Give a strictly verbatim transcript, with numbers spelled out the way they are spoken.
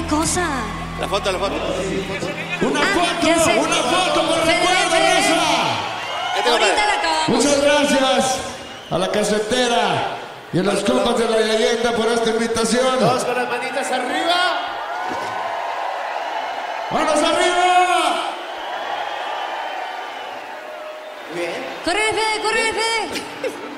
cosa? La foto, la foto. Una Ah, foto, ya sé. una foto por Fede, recuerdo, Fede. Rosa. Este Ahorita compadre. la acabamos. Muchas gracias a la casetera y a los compas de la leyenda por esta invitación. Todos con las manitas arriba. ¡Manos arriba! Bien. ¡Corre, Fede, corre, Fede!